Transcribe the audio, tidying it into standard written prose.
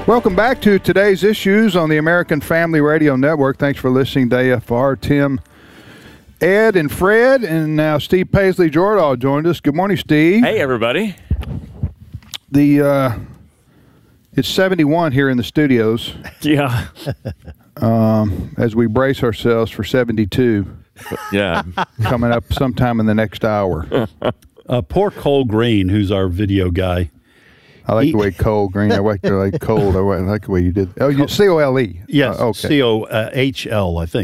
Welcome back to today's issues on the American Family Radio Network. Thanks for listening to AFR. Tim, Ed, and Fred, and now Steve Paisley Jordahl joined us. Good morning, Steve. Hey, everybody. It's 71 here in the studios. Yeah. As we brace ourselves for 72. Yeah. Coming up sometime in the next hour. Poor Cole Green, who's our video guy. I like the way Cole Green. I like cold. I like the way you did. Oh, you COLE. Yes, okay. COHL, I think.